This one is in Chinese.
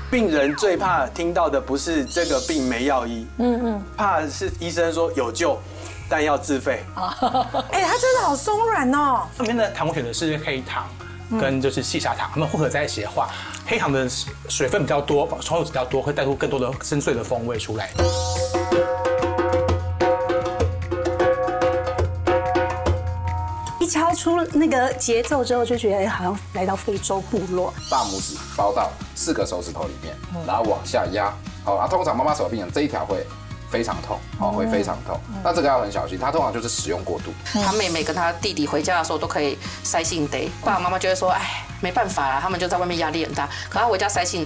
病人最怕听到的不是这个病没药医，怕是医生说有救，但要自费。 哎，它真的好松软哦。 里面的糖我选的是黑糖。跟就是细砂糖，它们混合在一起的话，黑糖的水分比较多，稠度比较多，会带出更多的深邃的风味出来。 一敲出那个节奏之后，就觉得好像来到非洲部落。 大拇指包到4个手指头里面，然后往下压。好，通常妈妈手病人这一条会非常痛，会非常痛。那这个要很小心，它通常就是使用过度。 他妹妹跟他弟弟回家的时候都可以塞信得，爸爸妈妈就会说，哎，没办法啦，他们就在外面压力很大，可他回家塞信